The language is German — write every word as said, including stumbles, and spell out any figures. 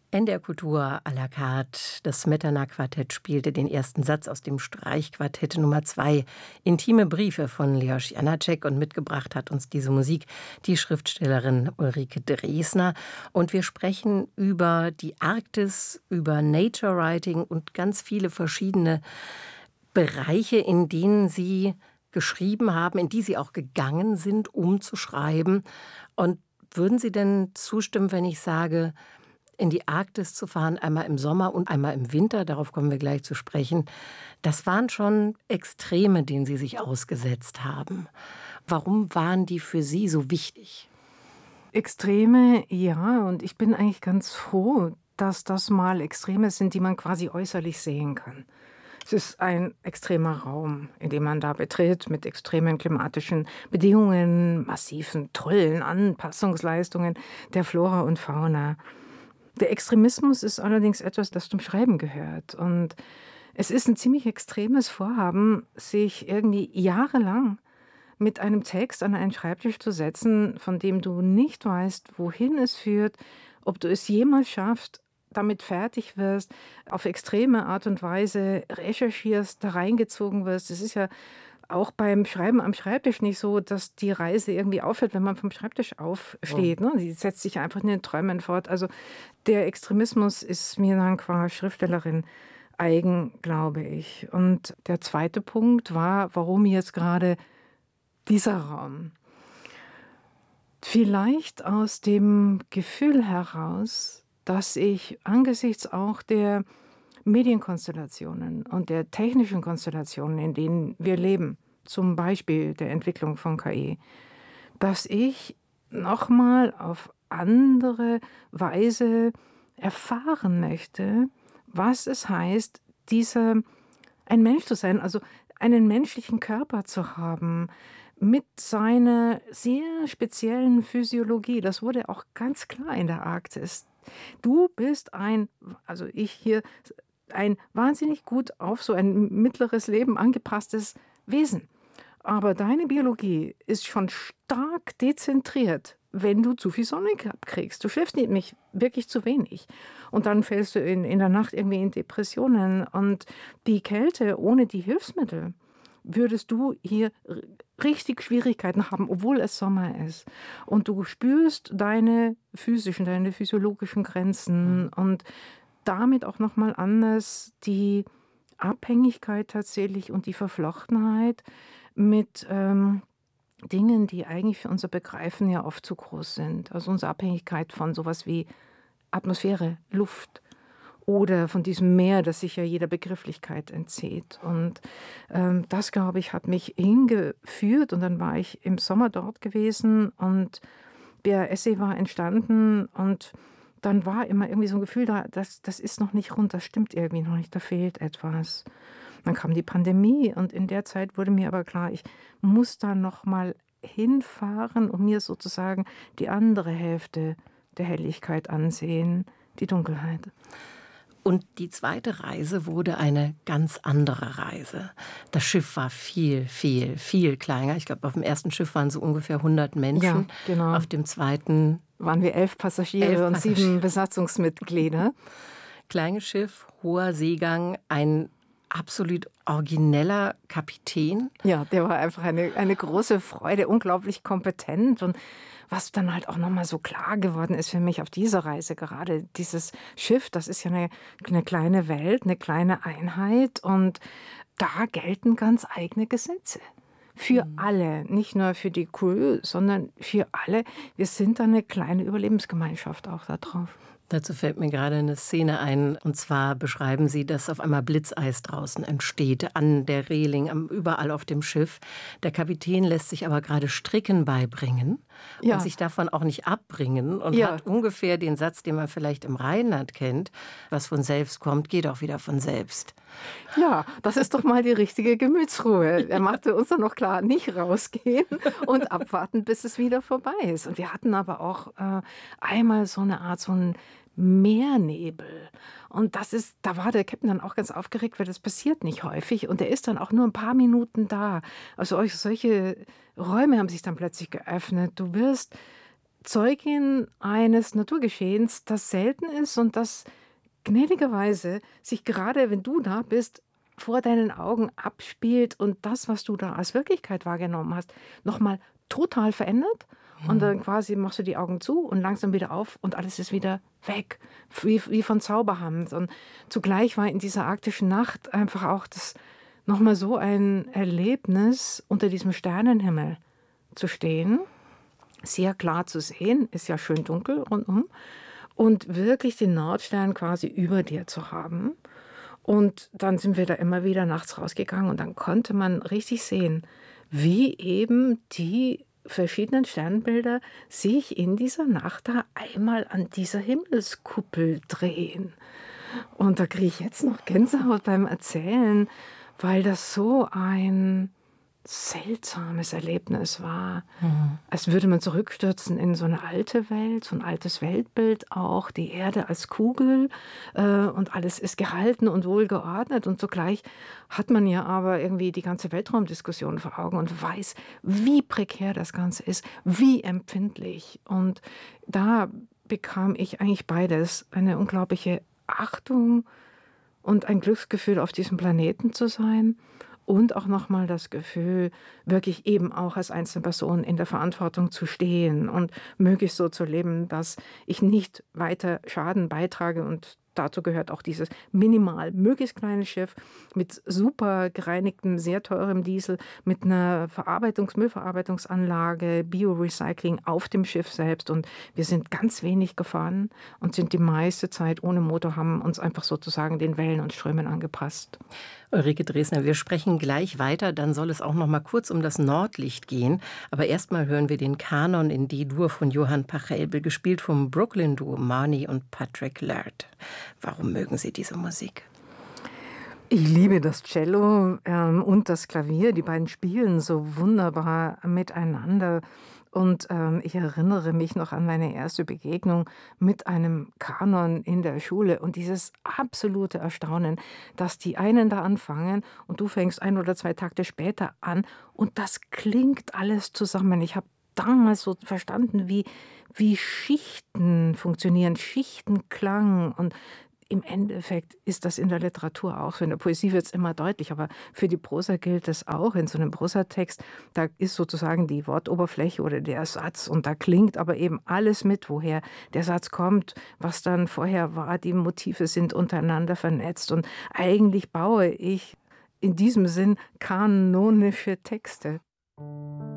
N D R Kultur à la carte. Das Smetana-Quartett spielte den ersten Satz aus dem Streichquartett Nummer zwei. Intime Briefe von Leos Janáček, und mitgebracht hat uns diese Musik die Schriftstellerin Ulrike Dresner. Und wir sprechen über die Arktis, über Nature Writing und ganz viele verschiedene Bereiche, in denen Sie geschrieben haben, in die Sie auch gegangen sind, um zu schreiben. Und würden Sie denn zustimmen, wenn ich sage, in die Arktis zu fahren, einmal im Sommer und einmal im Winter, darauf kommen wir gleich zu sprechen, das waren schon Extreme, denen Sie sich ausgesetzt haben. Warum waren die für Sie so wichtig? Extreme, ja, und ich bin eigentlich ganz froh, dass das mal Extreme sind, die man quasi äußerlich sehen kann. Es ist ein extremer Raum, in dem man da betritt, mit extremen klimatischen Bedingungen, massiven, tollen Anpassungsleistungen der Flora und Fauna. Der Extremismus ist allerdings etwas, das zum Schreiben gehört. Und es ist ein ziemlich extremes Vorhaben, sich irgendwie jahrelang mit einem Text an einen Schreibtisch zu setzen, von dem du nicht weißt, wohin es führt, ob du es jemals schaffst, damit fertig wirst, auf extreme Art und Weise recherchierst, da reingezogen wirst. Es ist ja auch beim Schreiben am Schreibtisch nicht so, dass die Reise irgendwie aufhört, wenn man vom Schreibtisch aufsteht. Ne? Die setzt sich einfach in den Träumen fort. Also der Extremismus ist mir dann qua Schriftstellerin eigen, glaube ich. Und der zweite Punkt war, warum jetzt gerade dieser Raum? Vielleicht aus dem Gefühl heraus, dass ich angesichts auch der Medienkonstellationen und der technischen Konstellationen, in denen wir leben, zum Beispiel der Entwicklung von K I, dass ich nochmal auf andere Weise erfahren möchte, was es heißt, dieser, ein Mensch zu sein, also einen menschlichen Körper zu haben, mit seiner sehr speziellen Physiologie. Das wurde auch ganz klar in der Arktis. Du bist ein, also ich hier, ein wahnsinnig gut auf so ein mittleres Leben angepasstes Wesen. Aber deine Biologie ist schon stark dezentriert, wenn du zu viel Sonne abkriegst. Du schläfst nämlich wirklich zu wenig. Und dann fällst du in, in der Nacht irgendwie in Depressionen. Und die Kälte ohne die Hilfsmittel würdest du hier richtig Schwierigkeiten haben, obwohl es Sommer ist. Und du spürst deine physischen, deine physiologischen Grenzen mhm. und damit auch nochmal anders die Abhängigkeit tatsächlich und die Verflochtenheit mit ähm, Dingen, die eigentlich für unser Begreifen ja oft zu groß sind. Also unsere Abhängigkeit von sowas wie Atmosphäre, Luft, oder von diesem Meer, das sich ja jeder Begrifflichkeit entzieht. Und ähm, das, glaube ich, hat mich hingeführt. Und dann war ich im Sommer dort gewesen und der Essay war entstanden. Und dann war immer irgendwie so ein Gefühl da, das, das ist noch nicht rund, das stimmt irgendwie noch nicht, da fehlt etwas. Dann kam die Pandemie und in der Zeit wurde mir aber klar, ich muss da noch mal hinfahren und mir sozusagen die andere Hälfte der Helligkeit ansehen, die Dunkelheit. Und die zweite Reise wurde eine ganz andere Reise. Das Schiff war viel, viel, viel kleiner. Ich glaube, auf dem ersten Schiff waren so ungefähr hundert Menschen. Ja, genau. Auf dem zweiten waren wir elf Passagiere elf und Passagiere. sieben Besatzungsmitglieder. Kleines Schiff, hoher Seegang, ein absolut origineller Kapitän. Ja, der war einfach eine, eine große Freude, unglaublich kompetent. Und was dann halt auch nochmal so klar geworden ist für mich auf dieser Reise, gerade dieses Schiff, das ist ja eine, eine kleine Welt, eine kleine Einheit. Und da gelten ganz eigene Gesetze. Für mhm. alle, nicht nur für die Crew, sondern für alle. Wir sind da eine kleine Überlebensgemeinschaft auch da drauf. Dazu fällt mir gerade eine Szene ein, und zwar beschreiben Sie, dass auf einmal Blitzeis draußen entsteht, an der Reling, überall auf dem Schiff. Der Kapitän lässt sich aber gerade Stricken beibringen ja. und sich davon auch nicht abbringen und ja. hat ungefähr den Satz, den man vielleicht im Rheinland kennt, was von selbst kommt, geht auch wieder von selbst. Ja, das ist doch mal die richtige Gemütsruhe. Er machte uns dann noch klar, nicht rausgehen und abwarten, bis es wieder vorbei ist. Und wir hatten aber auch äh, einmal so eine Art, so ein Meernebel. Und das ist, da war der Captain dann auch ganz aufgeregt, weil das passiert nicht häufig. Und er ist dann auch nur ein paar Minuten da. Also solche Räume haben sich dann plötzlich geöffnet. Du wirst Zeugin eines Naturgeschehens, das selten ist und das gnädigerweise sich gerade, wenn du da bist, vor deinen Augen abspielt und das, was du da als Wirklichkeit wahrgenommen hast, noch mal total verändert. Und dann quasi machst du die Augen zu und langsam wieder auf und alles ist wieder weg, wie, wie von Zauberhand. Und zugleich war in dieser arktischen Nacht einfach auch das noch mal so ein Erlebnis, unter diesem Sternenhimmel zu stehen, sehr klar zu sehen, ist ja schön dunkel rundum, und wirklich den Nordstern quasi über dir zu haben. Und dann sind wir da immer wieder nachts rausgegangen und dann konnte man richtig sehen, wie eben die verschiedenen Sternbilder sich in dieser Nacht da einmal an dieser Himmelskuppel drehen. Und da kriege ich jetzt noch Gänsehaut beim Erzählen, weil das so ein seltsames Erlebnis war. Mhm. Als würde man zurückstürzen in so eine alte Welt, so ein altes Weltbild auch, die Erde als Kugel äh, und alles ist gehalten und wohlgeordnet und zugleich hat man ja aber irgendwie die ganze Weltraumdiskussion vor Augen und weiß, wie prekär das Ganze ist, wie empfindlich. Und da bekam ich eigentlich beides, eine unglaubliche Achtung und ein Glücksgefühl, auf diesem Planeten zu sein. Und auch nochmal das Gefühl, wirklich eben auch als einzelne Person in der Verantwortung zu stehen und möglichst so zu leben, dass ich nicht weiter Schaden beitrage. Und dazu gehört auch dieses minimal möglichst kleine Schiff mit super gereinigtem, sehr teurem Diesel, mit einer Verarbeitungs-, Müllverarbeitungsanlage, Biorecycling auf dem Schiff selbst. Und wir sind ganz wenig gefahren und sind die meiste Zeit ohne Motor, haben uns einfach sozusagen den Wellen und Strömen angepasst. Ulrike Dresner, wir sprechen gleich weiter, dann soll es auch noch mal kurz um das Nordlicht gehen. Aber erstmal hören wir den Kanon in D-Dur von Johann Pachelbel, gespielt vom Brooklyn-Duo Marnie und Patrick Laird. Warum mögen Sie diese Musik? Ich liebe das Cello ähm, und das Klavier. Die beiden spielen so wunderbar miteinander. Und ähm, ich erinnere mich noch an meine erste Begegnung mit einem Kanon in der Schule und dieses absolute Erstaunen, dass die einen da anfangen und du fängst ein oder zwei Takte später an und das klingt alles zusammen. Ich habe damals so verstanden, wie, wie Schichten funktionieren, Schichtenklang, und im Endeffekt ist das in der Literatur auch so. In der Poesie wird es immer deutlich, aber für die Prosa gilt das auch. In so einem Prosatext, da ist sozusagen die Wortoberfläche oder der Satz und da klingt aber eben alles mit, woher der Satz kommt, was dann vorher war. Die Motive sind untereinander vernetzt und eigentlich baue ich in diesem Sinn kanonische Texte.